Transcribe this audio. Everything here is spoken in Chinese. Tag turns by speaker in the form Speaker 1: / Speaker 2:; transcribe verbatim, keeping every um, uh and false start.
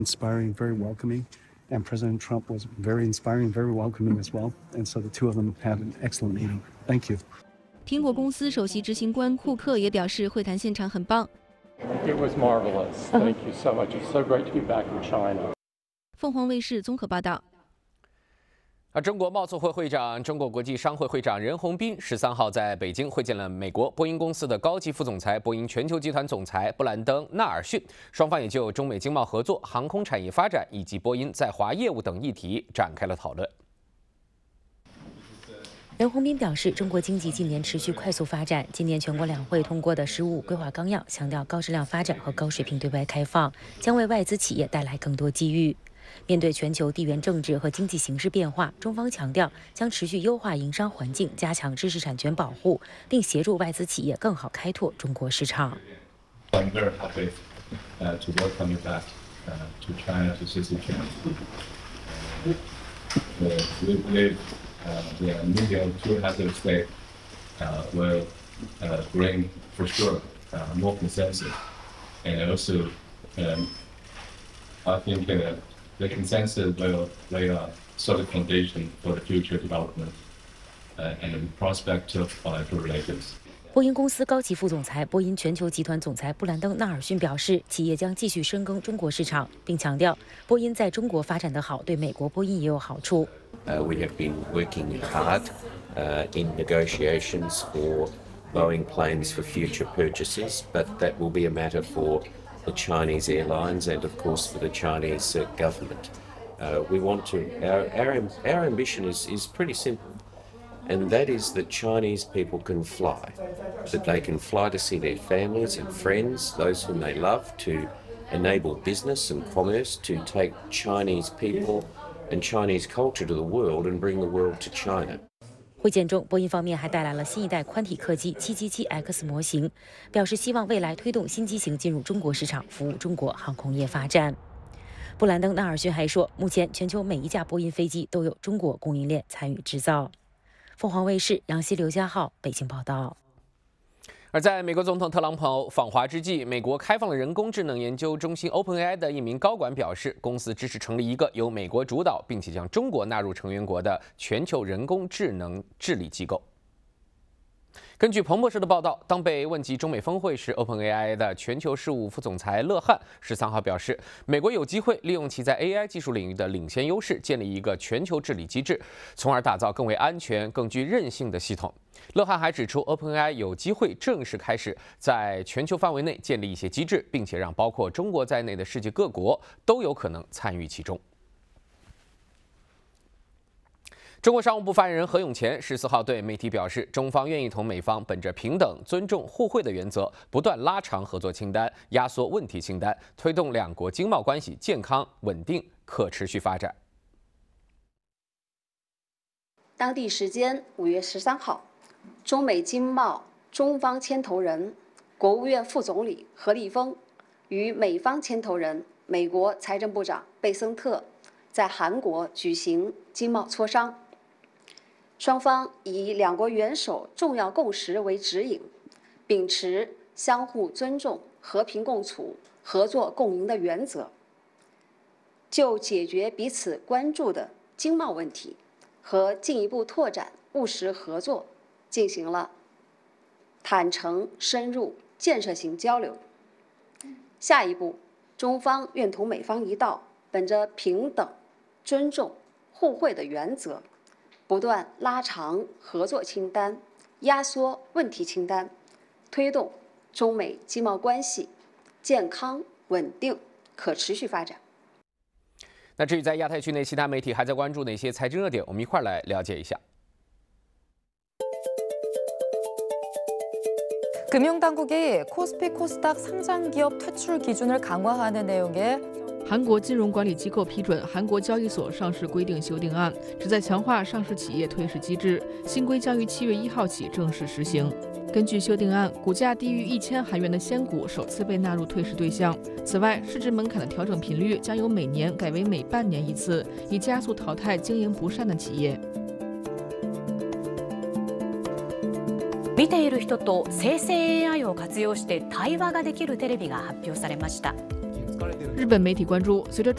Speaker 1: inspiring, very welcoming, and President Trump was very inspiring, very welcoming as well. And so the two of them had an excellent meeting. Thank you.
Speaker 2: 苹果公司首席执行官库克也表示，会谈现场很棒。
Speaker 3: It was marvelous. Thank you so much. It's so great to be back in China.
Speaker 2: 凤凰卫视综合报道。
Speaker 4: 而中国贸促会会长、中国国际商会会长任鸿斌十三号在北京会见了美国波音公司的高级副总裁、波音全球集团总裁布兰登·纳尔逊，双方也就中美经贸合作、航空产业发展以及波音在华业务等议题展开了讨论。
Speaker 5: 任鸿斌表示，中国经济近年持续快速发展，今年全国两会通过的“十五五”规划纲要强调高质量发展和高水平对外开放，将为外资企业带来更多机遇。面对全球地缘政治和经济形势变化，中方强调将持续优化营商环境，加强知识产权保护，并协助外资企业更好开拓中国市场。
Speaker 6: I'm very happy uh, to welcome you back uh, to China to C C P. Uh, we believe uh, the medium two-handed state uh, will uh, bring, for sure, uh, more consensus, and also, um, I think. Uh, The consensus will lay a solid foundation for the future development uh, and the prospect of bilateral relations.
Speaker 5: 波音公司高级副总裁、波音全球集团总裁布兰登·纳尔逊表示，企业将继续深耕中国市场，并强调，波音在中国发展得好，对美国波音也有好处。
Speaker 7: Uh, we have been working hard uh, in negotiations for Boeing planes for future purchases, but that will be a matter for the Chinese airlines and, of course, for the Chinese uh, government. Uh, we want to, our, our, our ambition is, is pretty simple, and that is that Chinese people can fly, that they can fly to see their families and friends, those whom they love, to enable business and commerce, to take Chinese people and Chinese culture to the world and bring the world to China.
Speaker 5: 会见中，波音方面还带来了新一代宽体客机七七七 X 模型，表示希望未来推动新机型进入中国市场，服务中国航空业发展。布兰登·纳尔逊还说，目前全球每一架波音飞机都有中国供应链参与制造。凤凰卫视杨希、刘家浩北京报道。
Speaker 4: 而在美国总统特朗普访华之际，美国开放了人工智能研究中心 OpenAI 的一名高管表示，公司支持成立一个由美国主导，并且将中国纳入成员国的全球人工智能治理机构。根据彭博社的报道，当被问及中美峰会时 ，OpenAI 的全球事务副总裁勒汉十三号表示，美国有机会利用其在 A I 技术领域的领先优势，建立一个全球治理机制，从而打造更为安全、更具韧性的系统。勒汉还指出 ，OpenAI 有机会正式开始在全球范围内建立一些机制，并且让包括中国在内的世界各国都有可能参与其中。中国商务部发言人何永乾十四号对媒体表示，中方愿意同美方本着平等、尊重、互惠的原则，不断拉长合作清单，压缩问题清单，推动两国经贸关系健康、稳定、可持续发展。
Speaker 8: 当地时间五月十三号，中美经贸中方牵头人、国务院副总理何立峰与美方牵头人、美国财政部长贝森特在韩国举行经贸磋商。双方以两国元首重要共识为指引，秉持相互尊重、和平共处、合作共赢的原则，就解决彼此关注的经贸问题和进一步拓展务实合作进行了坦诚、深入、建设性交流。下一步，中方愿同美方一道，本着平等、尊重、互惠的原则，不断拉长合作清单，压缩问题清单，推动中美经贸关系健康、稳定、可持续发展。
Speaker 4: 那至于在亚太区内，其他媒体还在关注哪些财经热点？我们一块儿来了解一下。
Speaker 9: 금융당국이 코스피 코스닥 상장기업 퇴출 기준을 강화하는 내용의
Speaker 10: 韩国金融管理机构批准韩国交易所上市规定修订案，旨在强化上市企业退市机制。新规将于七月一号起正式实行。根据修订案，股价低于一千韩元的仙股首次被纳入退市对象。此外，市值门槛的调整频率将由每年改为每半年一次，以加速淘汰经营不善的企业。
Speaker 11: 見ている人と生成 A I を活用して対話ができるテレビが発表されました。
Speaker 10: 日本媒体关注，随着